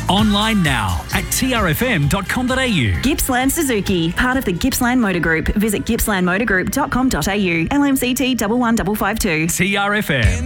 Online now at trfm.com.au. Gippsland Suzuki, part of the Gippsland Motor Group. Visit gippslandmotorgroup.com.au. LMCT 11552. TRFM.